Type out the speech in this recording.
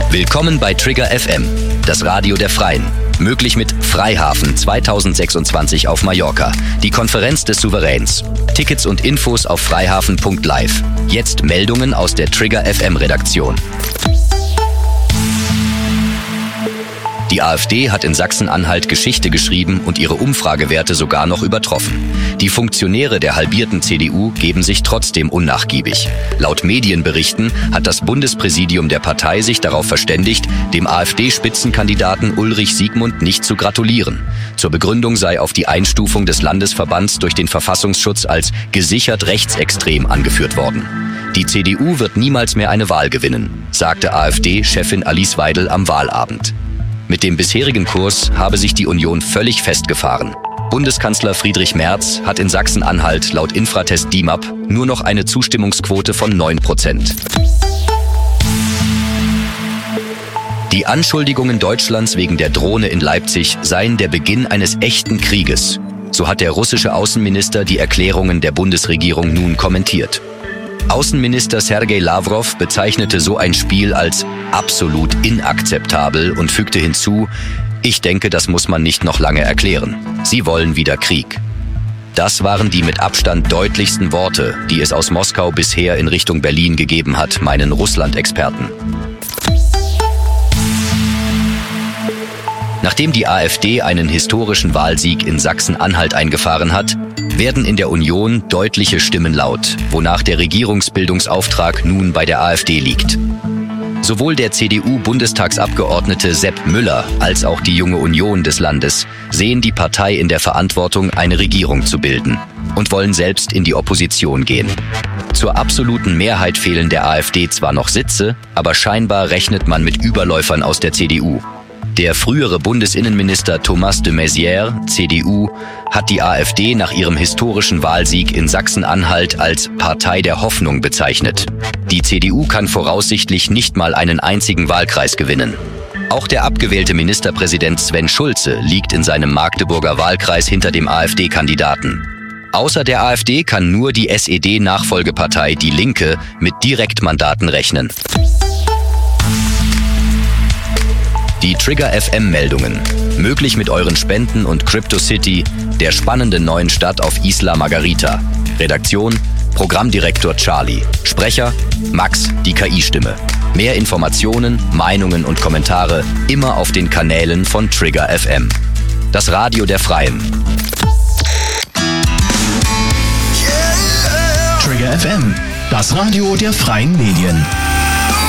Willkommen bei Trigger FM, das Radio der Freien. Möglich mit Freihafen 2026 auf Mallorca, die Konferenz des Souveräns. Tickets und Infos auf freihafen.live. Jetzt Meldungen aus der Trigger FM Redaktion. Die AfD hat in Sachsen-Anhalt Geschichte geschrieben und ihre Umfragewerte sogar noch übertroffen. Die Funktionäre der halbierten CDU geben sich trotzdem unnachgiebig. Laut Medienberichten hat das Bundespräsidium der Partei sich darauf verständigt, dem AfD-Spitzenkandidaten Ulrich Siegmund nicht zu gratulieren. Zur Begründung sei auf die Einstufung des Landesverbands durch den Verfassungsschutz als gesichert rechtsextrem angeführt worden. Die CDU wird niemals mehr eine Wahl gewinnen, sagte AfD-Chefin Alice Weidel am Wahlabend. Mit dem bisherigen Kurs habe sich die Union völlig festgefahren. Bundeskanzler Friedrich Merz hat in Sachsen-Anhalt laut Infratest DIMAP nur noch eine Zustimmungsquote von 9%. Die Anschuldigungen Deutschlands wegen der Drohne in Leipzig seien der Beginn eines echten Krieges. So hat der russische Außenminister die Erklärungen der Bundesregierung nun kommentiert. Außenminister Sergei Lavrov bezeichnete so ein Spiel als absolut inakzeptabel und fügte hinzu: Ich denke, das muss man nicht noch lange erklären. Sie wollen wieder Krieg. Das waren die mit Abstand deutlichsten Worte, die es aus Moskau bisher in Richtung Berlin gegeben hat, meinen Russland-Experten. Nachdem die AfD einen historischen Wahlsieg in Sachsen-Anhalt eingefahren hat, werden in der Union deutliche Stimmen laut, wonach der Regierungsbildungsauftrag nun bei der AfD liegt. Sowohl der CDU-Bundestagsabgeordnete Sepp Müller als auch die Junge Union des Landes sehen die Partei in der Verantwortung, eine Regierung zu bilden und wollen selbst in die Opposition gehen. Zur absoluten Mehrheit fehlen der AfD zwar noch Sitze, aber scheinbar rechnet man mit Überläufern aus der CDU. Der frühere Bundesinnenminister Thomas de Maizière, CDU, hat die AfD nach ihrem historischen Wahlsieg in Sachsen-Anhalt als Partei der Hoffnung bezeichnet. Die CDU kann voraussichtlich nicht mal einen einzigen Wahlkreis gewinnen. Auch der abgewählte Ministerpräsident Sven Schulze liegt in seinem Magdeburger Wahlkreis hinter dem AfD-Kandidaten. Außer der AfD kann nur die SED-Nachfolgepartei Die Linke mit Direktmandaten rechnen. Die Trigger FM-Meldungen. Möglich mit euren Spenden und CryptoCity, der spannenden neuen Stadt auf Isla Margarita. Redaktion: Programmdirektor Charlie. Sprecher: Max, die KI-Stimme. Mehr Informationen, Meinungen und Kommentare immer auf den Kanälen von Trigger FM. Das Radio der Freien. Trigger FM, das Radio der Freien Medien.